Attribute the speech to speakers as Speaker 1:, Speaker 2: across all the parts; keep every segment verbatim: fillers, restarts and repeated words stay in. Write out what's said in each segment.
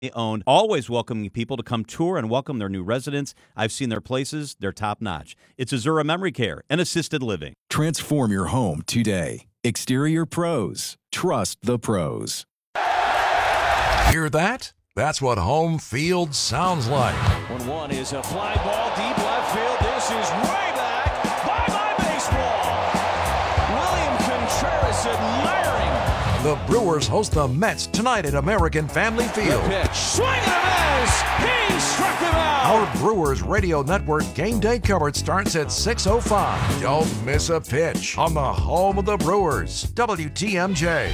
Speaker 1: owned, always welcoming people to come tour and welcome their new residents. I've seen their places. They're top-notch. It's Azura Memory Care and Assisted Living.
Speaker 2: Transform your home today. Exterior Pros. Trust the pros.
Speaker 3: Hear that? That's what home field sounds like.
Speaker 4: one one is a fly ball deep left field. This is way back. Bye-bye baseball. William Contreras admiring.
Speaker 3: The Brewers host the Mets tonight at American Family Field.
Speaker 4: The pitch. Swing and a miss. He struck him out.
Speaker 3: Our Brewers Radio Network game day coverage starts at six oh five. Don't miss a pitch on the home of the Brewers, W T M J.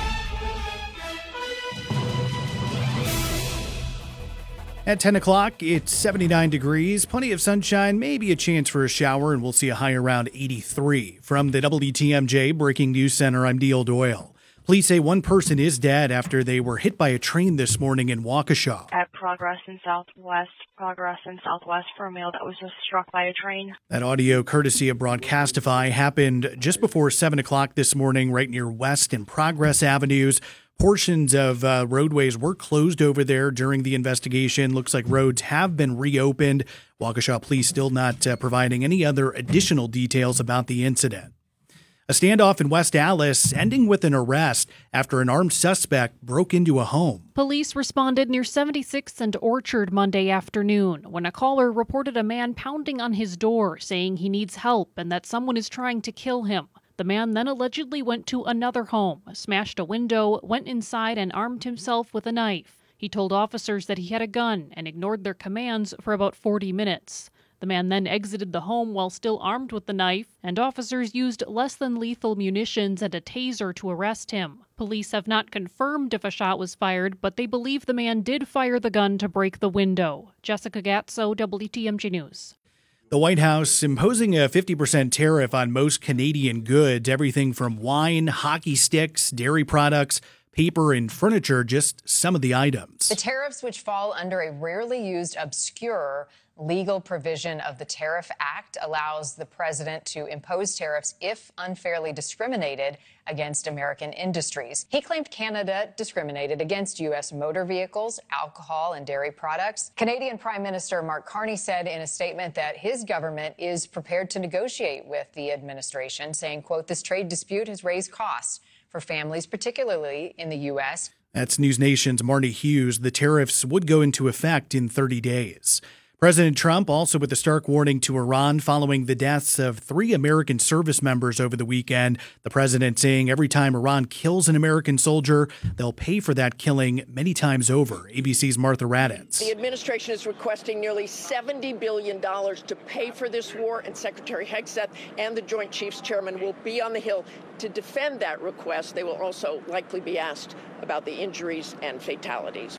Speaker 5: At ten o'clock, it's seventy-nine degrees, plenty of sunshine, maybe a chance for a shower, and we'll see a high around eighty-three. From the W T M J Breaking News Center, I'm Neil Doyle. Police say one person is dead after they were hit by a train this morning in Waukesha.
Speaker 6: At Progress in Southwest, Progress in Southwest for a male that was just struck by a train.
Speaker 5: That audio, courtesy of Broadcastify, happened just before seven o'clock this morning right near West and Progress Avenues. Portions of uh, roadways were closed over there during the investigation. Looks like roads have been reopened. Waukesha police still not uh, providing any other additional details about the incident. A standoff in West Allis ending with an arrest after an armed suspect broke into a home.
Speaker 7: Police responded near seventy-sixth and Orchard Monday afternoon when a caller reported a man pounding on his door saying he needs help and that someone is trying to kill him. The man then allegedly went to another home, smashed a window, went inside and armed himself with a knife. He told officers that he had a gun and ignored their commands for about forty minutes. The man then exited the home while still armed with the knife, and officers used less than lethal munitions and a taser to arrest him. Police have not confirmed if a shot was fired, but they believe the man did fire the gun to break the window. Jessica Gatso, W T M J News.
Speaker 5: The White House imposing a fifty percent tariff on most Canadian goods, everything from wine, hockey sticks, dairy products, paper, and furniture, just some of the items.
Speaker 8: The tariffs, which fall under a rarely used, obscure legal provision of the Tariff Act, allows the president to impose tariffs if unfairly discriminated against American industries. He claimed Canada discriminated against U S motor vehicles, alcohol, and dairy products. Canadian Prime Minister Mark Carney said in a statement that his government is prepared to negotiate with the administration, saying, quote, "This trade dispute has raised costs for families, particularly in the U S"
Speaker 5: That's News Nation's Marty Hughes. The tariffs would go into effect in thirty days. President Trump also with a stark warning to Iran following the deaths of three American service members over the weekend. The president saying every time Iran kills an American soldier, they'll pay for that killing many times over. A B C's Martha Raddatz.
Speaker 9: The administration is requesting nearly seventy billion dollars to pay for this war, and Secretary Hegseth and the Joint Chiefs Chairman will be on the Hill to defend that request. They will also likely be asked about the injuries and fatalities.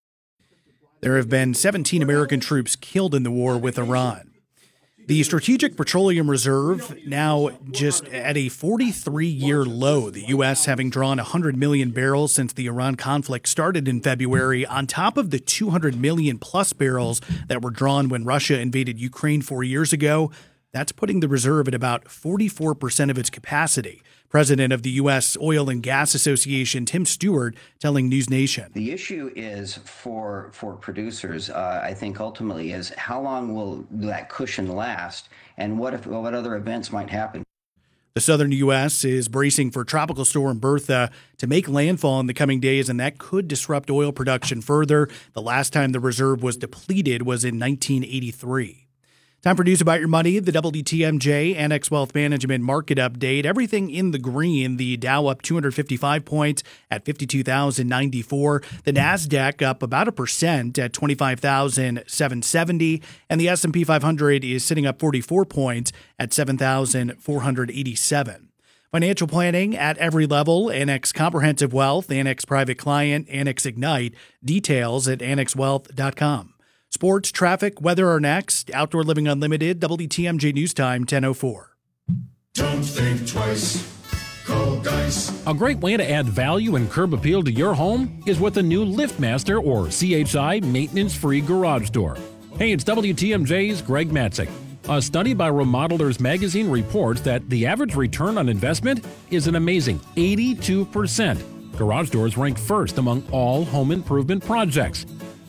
Speaker 5: There have been seventeen American troops killed in the war with Iran. The Strategic Petroleum Reserve now just at a forty-three-year low, the U S having drawn one hundred million barrels since the Iran conflict started in February, on top of the two hundred million plus barrels that were drawn when Russia invaded Ukraine four years ago. That's putting the reserve at about forty-four percent of its capacity. President of the U S Oil and Gas Association, Tim Stewart, telling News Nation.
Speaker 10: The issue is for for producers, uh, I think ultimately, is how long will that cushion last, and what if what other events might happen?
Speaker 5: The southern U S is bracing for Tropical Storm Bertha to make landfall in the coming days, and that could disrupt oil production further. The last time the reserve was depleted was in nineteen eighty-three. Time for news about your money. The W T M J Annex Wealth Management Market Update. Everything in the green. The Dow up two hundred fifty-five points at fifty-two thousand ninety-four. The NASDAQ up about a percent at twenty-five thousand seven hundred seventy. And the S and P five hundred is sitting up forty-four points at seven thousand four hundred eighty-seven. Financial planning at every level. Annex Comprehensive Wealth, Annex Private Client, Annex Ignite. Details at annex wealth dot com. Sports, traffic, weather are next. Outdoor Living Unlimited, W T M J News Time, ten oh four.
Speaker 11: Don't think twice. Call Dice.
Speaker 12: A great way to add value and curb appeal to your home is with a new LiftMaster or C H I maintenance-free garage door. Hey, it's W T M J's Greg Matzik. A study by Remodelers Magazine reports that the average return on investment is an amazing eighty-two percent. Garage doors rank first among all home improvement projects.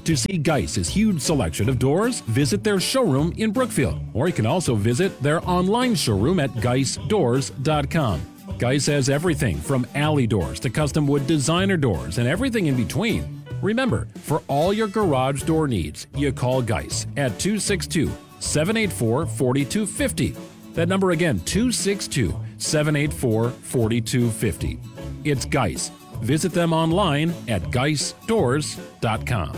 Speaker 12: To see Geiss's huge selection of doors, visit their showroom in Brookfield, or you can also visit their online showroom at geiss doors dot com. Geiss has everything from alley doors to custom wood designer doors and everything in between. Remember, for all your garage door needs, you call Geiss at two six two, seven eight four, four two five zero. That number again, two six two, seven eight four, four two five zero. It's Geiss. Visit them online at geiss doors dot com.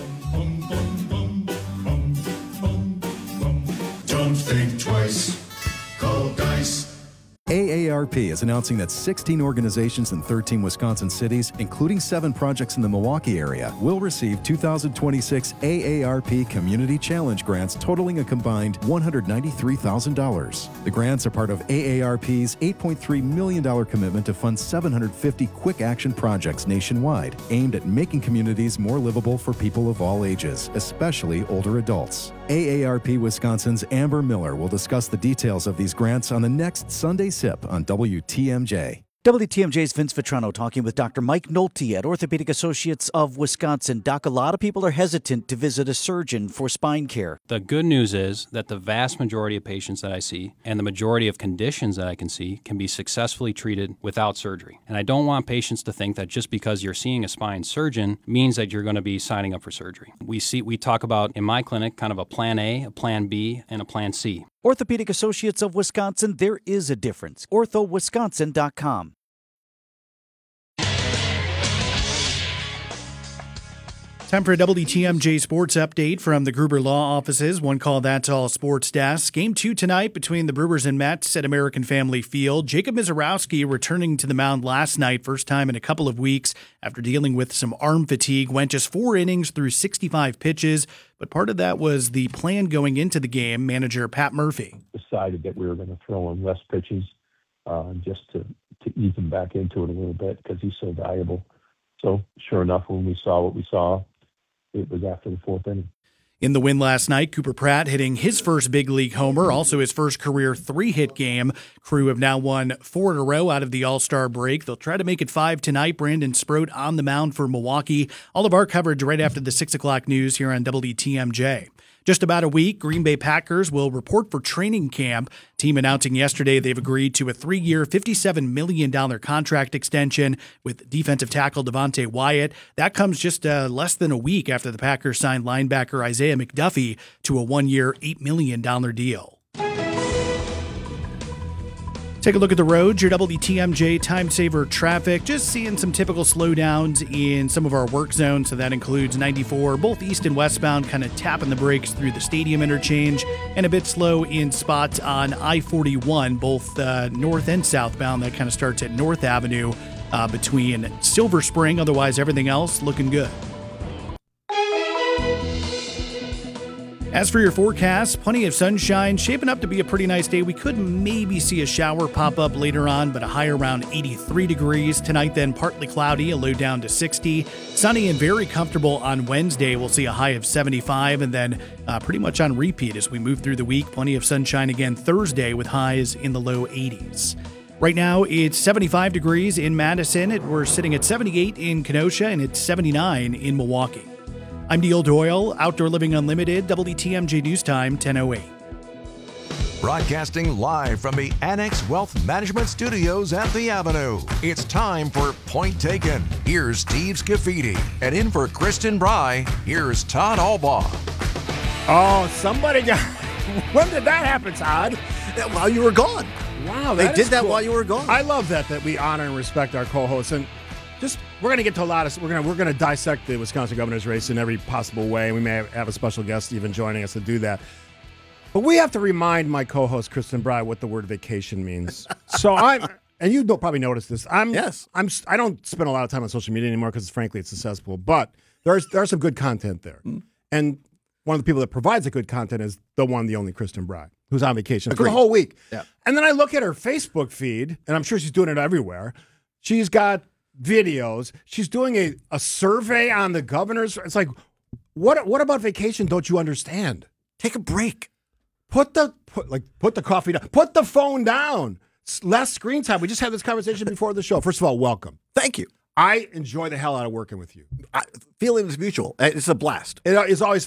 Speaker 11: Don't think twice. Call Geiss.
Speaker 2: A A R P is announcing that sixteen organizations in thirteen Wisconsin cities, including seven projects in the Milwaukee area, will receive two thousand twenty-six A A R P Community Challenge grants totaling a combined one hundred ninety-three thousand dollars. The grants are part of A A R P's eight point three million dollars commitment to fund seven hundred fifty quick action projects nationwide, aimed at making communities more livable for people of all ages, especially older adults. A A R P Wisconsin's Amber Miller will discuss the details of these grants on the next Sunday Sip on W T M J.
Speaker 13: W T M J's Vince Vitrano talking with Doctor Mike Nolte at Orthopedic Associates of Wisconsin. Doc, a lot of people are hesitant to visit a surgeon for spine care.
Speaker 14: The good news is that the vast majority of patients that I see and the majority of conditions that I can see can be successfully treated without surgery. And I don't want patients to think that just because you're seeing a spine surgeon means that you're going to be signing up for surgery. We see we talk about in my clinic kind of a plan A, a plan B, and a plan C.
Speaker 13: Orthopedic Associates of Wisconsin, there is a difference. ortho wisconsin dot com.
Speaker 5: Time for a W T M J Sports Update from the Gruber Law Offices. One call, That's All Sports Desk. Game two tonight between the Brewers and Mets at American Family Field. Jacob Misiorowski returning to the mound last night, first time in a couple of weeks after dealing with some arm fatigue. Went just four innings through sixty-five pitches, but part of that was the plan going into the game. Manager Pat Murphy
Speaker 15: decided that we were going to throw him less pitches uh, just to, to ease him back into it a little bit because he's so valuable. So sure enough, when we saw what we saw, it was after the fourth inning.
Speaker 5: In the win last night, Cooper Pratt hitting his first big league homer, also his first career three-hit game. Crew have now won four in a row out of the All-Star break. They'll try to make it five tonight. Brandon Sproat on the mound for Milwaukee. All of our coverage right after the six o'clock news here on W T M J. Just about a week, Green Bay Packers will report for training camp. Team announcing yesterday they've agreed to a three-year, fifty-seven million dollars contract extension with defensive tackle Devontae Wyatt. That comes just uh, less than a week after the Packers signed linebacker Isaiah McDuffie to a one-year, eight million dollars deal. Take a look at the roads, your W T M J time saver traffic. Just seeing some typical slowdowns in some of our work zones. So that includes ninety-four, both east and westbound, kind of tapping the brakes through the stadium interchange, and a bit slow in spots on I forty-one, both uh, north and southbound. That kind of starts at North Avenue uh, between Silver Spring. Otherwise, everything else looking good. As for your forecast, plenty of sunshine, shaping up to be a pretty nice day. We could maybe see a shower pop up later on, but a high around eighty-three degrees. Tonight then partly cloudy, a low down to sixty. Sunny and very comfortable on Wednesday. We'll see a high of seventy-five, and then uh, pretty much on repeat as we move through the week. Plenty of sunshine again Thursday with highs in the low eighties. Right now, it's seventy-five degrees in Madison. It, we're sitting at seventy-eight in Kenosha, and it's seventy-nine in Milwaukee. I'm Neil Doyle, Outdoor Living Unlimited, W T M J News Time, ten oh eight.
Speaker 3: Broadcasting live from the Annex Wealth Management Studios at the Avenue. It's time for Point Taken. Here's Steve Scafidi. And in for Kristen Bry, here's Todd Albaugh.
Speaker 16: Oh, somebody got... When did that happen, Todd?
Speaker 17: While you were gone.
Speaker 16: Wow,
Speaker 17: They
Speaker 16: that
Speaker 17: did
Speaker 16: is
Speaker 17: that
Speaker 16: cool.
Speaker 17: while you were gone.
Speaker 16: I love that, that we honor and respect our co-hosts. And just, we're going to get to a lot of, we're going to, we're going to dissect the Wisconsin governor's race in every possible way. We may have, have a special guest even joining us to do that. But we have to remind my co-host, Kristen Bry, what the word vacation means. So I'm, and you don't probably notice this. I'm, yes. I'm, I don't spend a lot of time on social media anymore because frankly it's a cesspool, but there's, there's some good content there. Mm. And one of the people that provides the good content is the one, the only Kristen Bry, who's on vacation Agreed. for the whole week. Yeah. And then I look at her Facebook feed, and I'm sure she's doing it everywhere. She's got videos. She's doing a, a survey on the governor's. It's like, what what about vacation don't you understand?
Speaker 17: Take a break.
Speaker 16: Put the put like put the coffee down. Put the phone down. Less screen time. We just had this conversation before the show. First of all, welcome.
Speaker 17: Thank you.
Speaker 16: I enjoy the hell out of working with you.
Speaker 17: I, feeling is mutual. It's a blast.
Speaker 16: It is always